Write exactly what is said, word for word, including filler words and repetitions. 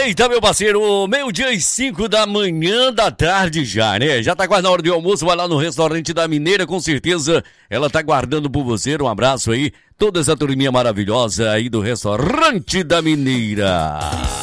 Eita, meu parceiro, meio-dia e cinco da manhã da tarde já, né? Já tá quase na hora do almoço, vai lá no restaurante da Mineira, com certeza ela tá guardando por você. Um abraço aí, toda essa turminha maravilhosa aí do restaurante da Mineira.